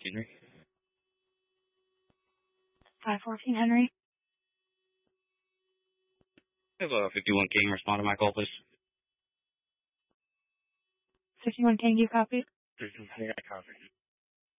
Henry. 514 Henry. Have a 51 King respond to my call, please. 51 King, you copy? 51 King, I copy.